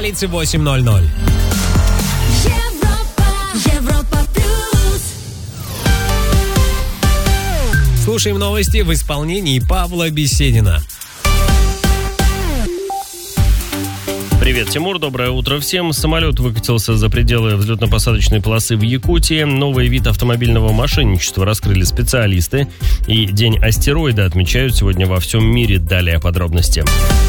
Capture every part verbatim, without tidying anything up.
столице восемь ноль ноль. Слушаем новости в исполнении Павла Беседина. Привет, Тимур, доброе утро всем. Самолет выкатился за пределы взлетно-посадочной полосы в Якутии. Новый вид автомобильного мошенничества раскрыли специалисты. И День астероида отмечают сегодня во всем мире. Далее подробности.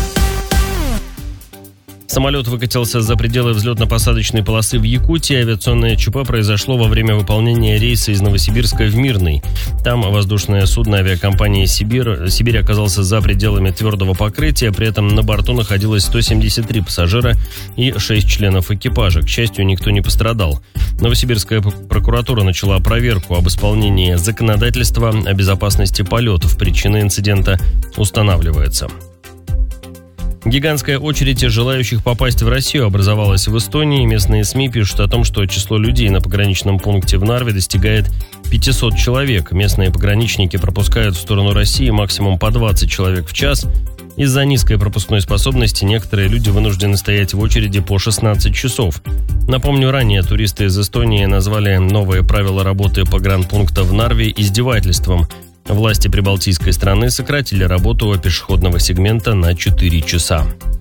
Самолет выкатился за пределы взлетно-посадочной полосы в Якутии. Авиационное ЧП произошло во время выполнения рейса из Новосибирска в Мирный. Там воздушное судно авиакомпании «Сибирь», «Сибирь» оказался за пределами твердого покрытия. При этом на борту находилось сто семьдесят три пассажира и шесть членов экипажа. К счастью, никто не пострадал. Новосибирская прокуратура начала проверку об исполнении законодательства о безопасности полетов. Причина инцидента устанавливается. Гигантская очередь желающих попасть в Россию образовалась в Эстонии. Местные СМИ пишут о том, что число людей на пограничном пункте в Нарве достигает пятьсот человек. Местные пограничники пропускают в сторону России максимум по двадцать человек в час. Из-за низкой пропускной способности некоторые люди вынуждены стоять в очереди по шестнадцать часов. Напомню, ранее туристы из Эстонии назвали новые правила работы погранпункта в Нарве издевательством. Власти прибалтийской страны сократили работу пешеходного сегмента на четыре часа.